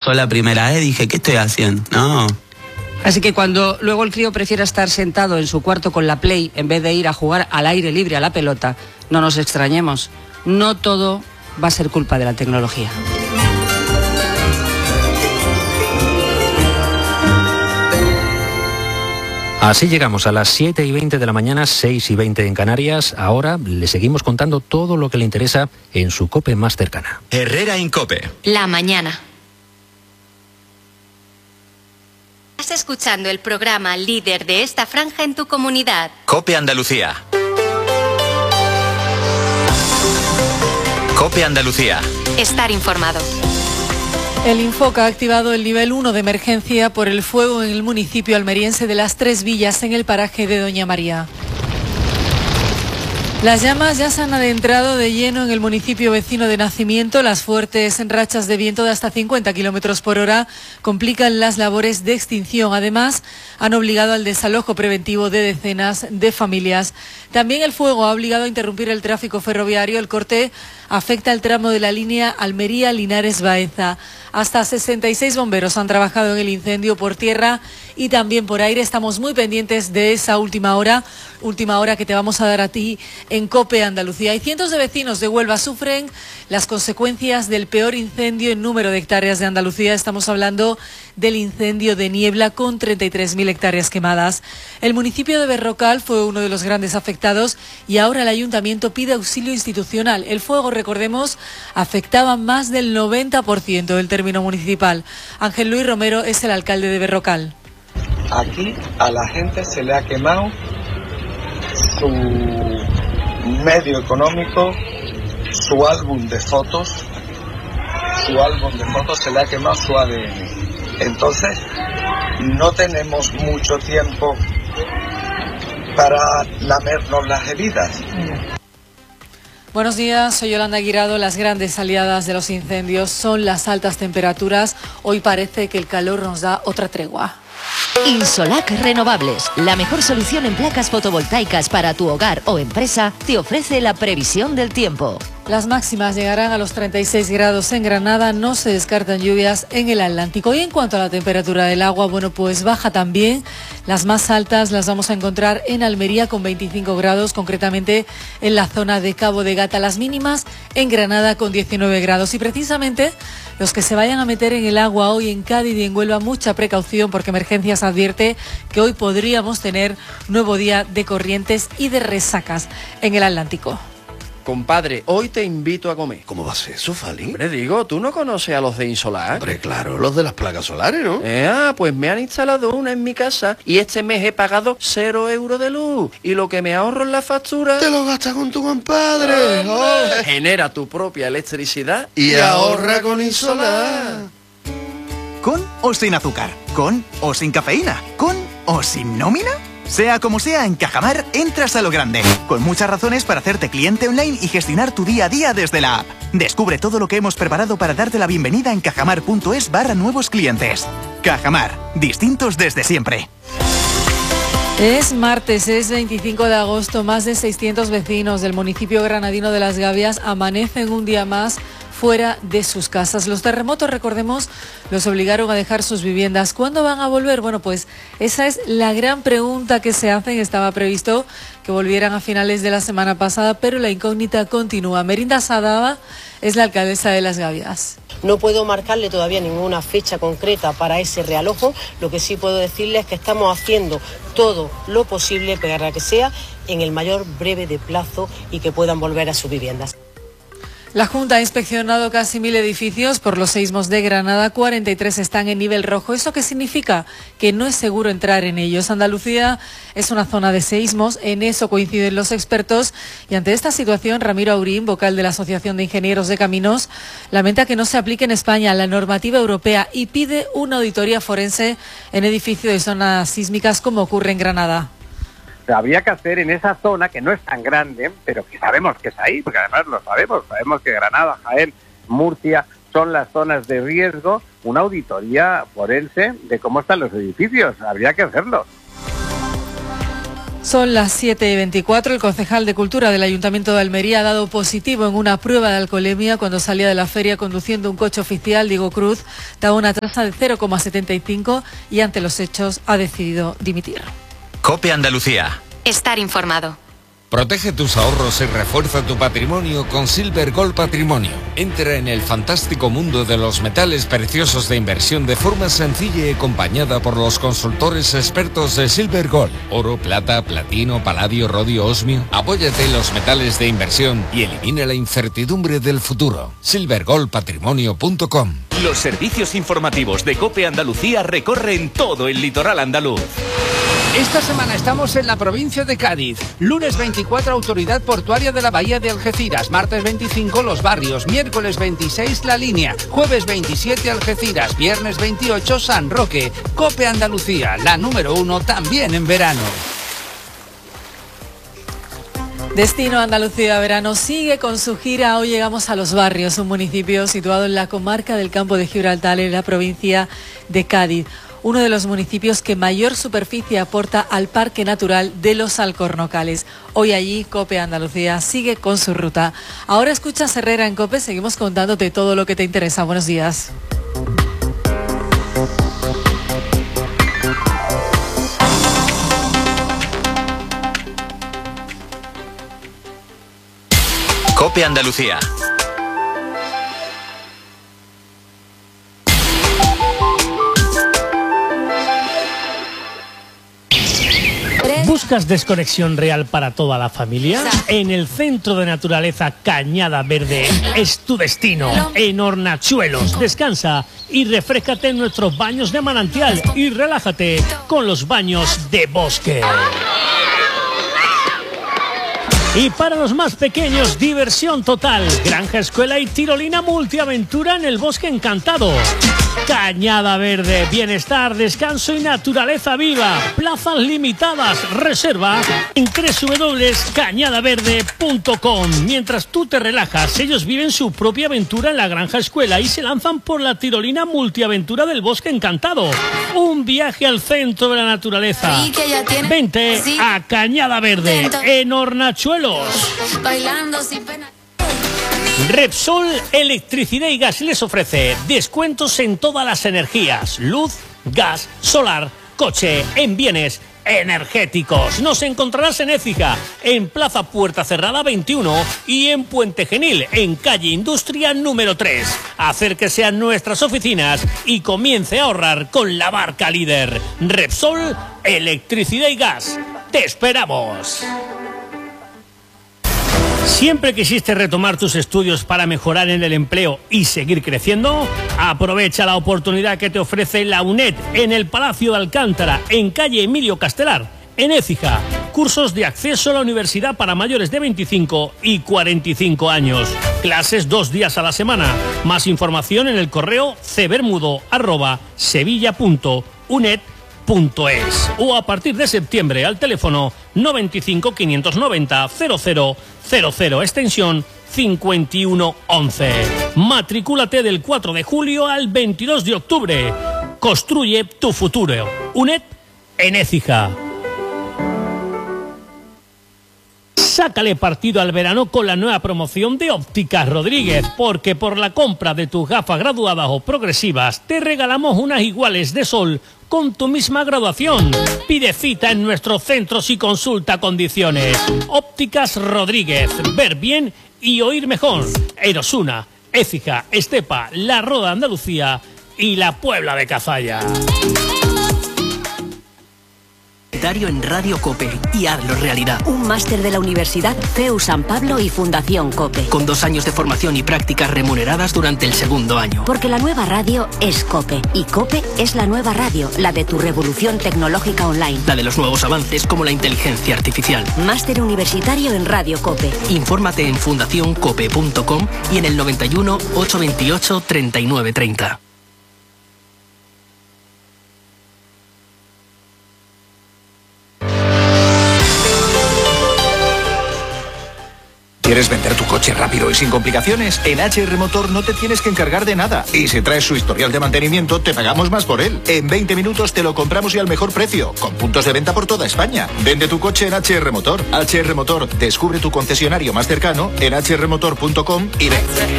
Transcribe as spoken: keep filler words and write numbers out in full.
pasó la primera vez, dije, ¿qué estoy haciendo? No. Así que cuando luego el crío prefiera estar sentado en su cuarto con la Play en vez de ir a jugar al aire libre a la pelota, no nos extrañemos. No todo va a ser culpa de la tecnología. Así llegamos a las siete y veinte de la mañana, seis y veinte en Canarias. Ahora le seguimos contando todo lo que le interesa en su COPE más cercana. Herrera Incope. La mañana. Estás escuchando el programa líder de esta franja en tu comunidad. COPE Andalucía. COPE Andalucía. Estar informado. El Infoca ha activado el nivel uno de emergencia por el fuego en el municipio almeriense de Las Tres Villas, en el paraje de Doña María. Las llamas ya se han adentrado de lleno en el municipio vecino de Nacimiento. Las fuertes rachas de viento de hasta cincuenta kilómetros por hora complican las labores de extinción. Además, han obligado al desalojo preventivo de decenas de familias. También el fuego ha obligado a interrumpir el tráfico ferroviario. El corte afecta el tramo de la línea Almería-Linares-Baeza. Hasta sesenta y seis bomberos han trabajado en el incendio por tierra y también por aire. Estamos muy pendientes de esa última hora, última hora que te vamos a dar a ti en COPE Andalucía. Y cientos de vecinos de Huelva sufren las consecuencias del peor incendio en número de hectáreas de Andalucía. Estamos hablando del incendio de Niebla, con treinta y tres mil hectáreas quemadas. El municipio de Berrocal fue uno de los grandes afectados y ahora el ayuntamiento pide auxilio institucional. El fuego, recordemos, afectaba más del noventa por ciento del término municipal. Ángel Luis Romero es el alcalde de Berrocal. Aquí a la gente se le ha quemado su medio económico, su álbum de fotos, su álbum de fotos se le ha quemado su A D N. Entonces, no tenemos mucho tiempo para lamernos las heridas. Buenos días, soy Yolanda Guirado. Las grandes aliadas de los incendios son las altas temperaturas. Hoy parece que el calor nos da otra tregua. Insolac Renovables, la mejor solución en placas fotovoltaicas para tu hogar o empresa, te ofrece la previsión del tiempo. Las máximas llegarán a los treinta y seis grados en Granada, no se descartan lluvias en el Atlántico. Y en cuanto a la temperatura del agua, bueno, pues baja también. Las más altas las vamos a encontrar en Almería con veinticinco grados, concretamente en la zona de Cabo de Gata. Las mínimas en Granada con diecinueve grados. Y precisamente los que se vayan a meter en el agua hoy en Cádiz y en Huelva, mucha precaución, porque Emergencias advierte que hoy podríamos tener nuevo día de corrientes y de resacas en el Atlántico. Compadre, hoy te invito a comer. ¿Cómo va a ser eso, Fali? Hombre, digo, ¿tú no conoces a los de Insolac? Hombre, claro, los de las placas solares, ¿no? Eh, ah, pues me han instalado una en mi casa y este mes he pagado cero euros de luz. Y lo que me ahorro en la factura... ¡Te lo gastas con tu compadre! Oh, genera tu propia electricidad y, y ahorra con Insolac. ¿Con o sin azúcar? ¿Con o sin cafeína? ¿Con o sin nómina? Sea como sea, en Cajamar entras a lo grande, con muchas razones para hacerte cliente online y gestionar tu día a día desde la app. Descubre todo lo que hemos preparado para darte la bienvenida en cajamar.es barra nuevos clientes. Cajamar, distintos desde siempre. Es martes, es veinticinco de agosto. Más de seiscientos vecinos del municipio granadino de Las Gavias amanecen un día más fuera de sus casas. Los terremotos, recordemos, los obligaron a dejar sus viviendas. ¿Cuándo van a volver? Bueno, pues esa es la gran pregunta que se hacen. Estaba previsto que volvieran a finales de la semana pasada, pero la incógnita continúa. Merinda Sadaba es la alcaldesa de Las Gavias. No puedo marcarle todavía ninguna fecha concreta para ese realojo. Lo que sí puedo decirles es que estamos haciendo todo lo posible para que sea en el mayor breve de plazo y que puedan volver a sus viviendas. La Junta ha inspeccionado casi mil edificios por los seísmos de Granada, cuarenta y tres están en nivel rojo. ¿Eso qué significa? Que no es seguro entrar en ellos. Andalucía es una zona de seísmos, en eso coinciden los expertos, y ante esta situación, Ramiro Aurín, vocal de la Asociación de Ingenieros de Caminos, lamenta que no se aplique en España la normativa europea y pide una auditoría forense en edificios de zonas sísmicas como ocurre en Granada. Habría que hacer en esa zona, que no es tan grande, pero que sabemos que es ahí, porque además lo sabemos, sabemos que Granada, Jaén, Murcia son las zonas de riesgo, una auditoría forense de cómo están los edificios, habría que hacerlo. Son las siete y veinticuatro. El concejal de Cultura del Ayuntamiento de Almería ha dado positivo en una prueba de alcoholemia cuando salía de la feria conduciendo un coche oficial. Diego Cruz daba una tasa de cero coma setenta y cinco y ante los hechos ha decidido dimitir. COPE Andalucía. Estar informado. Protege tus ahorros y refuerza tu patrimonio con Silver Gold Patrimonio. Entra en el fantástico mundo de los metales preciosos de inversión de forma sencilla y acompañada por los consultores expertos de Silver Gold. Oro, plata, platino, paladio, rodio, osmio. Apóyate en los metales de inversión y elimina la incertidumbre del futuro. silver gold patrimonio punto com. Los servicios informativos de COPE Andalucía recorren todo el litoral andaluz. Esta semana estamos en la provincia de Cádiz. Lunes veinticuatro, Autoridad Portuaria de la Bahía de Algeciras. Martes veinticinco, Los Barrios. Miércoles veintiséis, La Línea. Jueves veintisiete, Algeciras. Viernes veintiocho, San Roque. COPE Andalucía, la número uno también en verano. Destino Andalucía Verano sigue con su gira. Hoy llegamos a Los Barrios, un municipio situado en la comarca del Campo de Gibraltar, en la provincia de Cádiz. Uno de los municipios que mayor superficie aporta al Parque Natural de los Alcornocales. Hoy allí COPE Andalucía sigue con su ruta. Ahora escuchas Herrera en COPE, seguimos contándote todo lo que te interesa. Buenos días. COPE Andalucía. ¿Buscas desconexión real para toda la familia? En el Centro de Naturaleza Cañada Verde es tu destino. En Hornachuelos, descansa y refréscate en nuestros baños de manantial y relájate con los baños de bosque. Y para los más pequeños, diversión total. Granja, escuela y tirolina multiaventura en el Bosque Encantado. Cañada Verde, bienestar, descanso y naturaleza viva. Plazas limitadas, reserva en doble u doble u doble punto cañada verde punto com. Mientras tú te relajas, ellos viven su propia aventura en la Granja Escuela y se lanzan por la tirolina multiaventura del Bosque Encantado. Un viaje al centro de la naturaleza. Vente a Cañada Verde, en Hornachuelos. Bailando sin pena. Repsol Electricidad y Gas les ofrece descuentos en todas las energías, luz, gas, solar, coche, en bienes energéticos. Nos encontrarás en Écija, en Plaza Puerta Cerrada veintiuno y en Puente Genil, en calle Industria número tres. Acérquese a nuestras oficinas y comience a ahorrar con la marca líder. Repsol Electricidad y Gas. ¡Te esperamos! ¿Siempre quisiste retomar tus estudios para mejorar en el empleo y seguir creciendo? Aprovecha la oportunidad que te ofrece la UNED en el Palacio de Alcántara, en calle Emilio Castelar, en Écija. Cursos de acceso a la universidad para mayores de veinticinco y cuarenta y cinco años. Clases dos días a la semana. Más información en el correo cebermudo arroba sevilla punto uned punto es o a partir de septiembre al teléfono noventa y cinco, quinientos noventa, cero cero cero cero, extensión cincuenta y uno once. Matricúlate del cuatro de julio al veintidós de octubre. Construye tu futuro. UNED en Écija. Sácale partido al verano con la nueva promoción de Ópticas Rodríguez, porque por la compra de tus gafas graduadas o progresivas te regalamos unas iguales de sol con tu misma graduación. Pide cita en nuestros centros y consulta condiciones. Ópticas Rodríguez, ver bien y oír mejor. Erosuna, Écija, Estepa, La Roda Andalucía y la Puebla de Cazalla. En Radio COPE y hazlo realidad. Un máster de la Universidad C E U San Pablo y Fundación COPE. Con dos años de formación y prácticas remuneradas durante el segundo año. Porque la nueva radio es COPE y COPE es la nueva radio, la de tu revolución tecnológica online. La de los nuevos avances como la inteligencia artificial. Máster universitario en Radio COPE. Infórmate en fundación cope punto com y en el noventa y uno, ochocientos veintiocho, treinta y nueve treinta. ¿Quieres ¿Quieres vender tu coche rápido y sin complicaciones? En H R Motor no te tienes que encargar de nada. Y si traes su historial de mantenimiento, te pagamos más por él. En veinte minutos te lo compramos y al mejor precio, con puntos de venta por toda España. Vende tu coche en H R Motor. H R Motor, descubre tu concesionario más cercano en h r motor punto com y ve.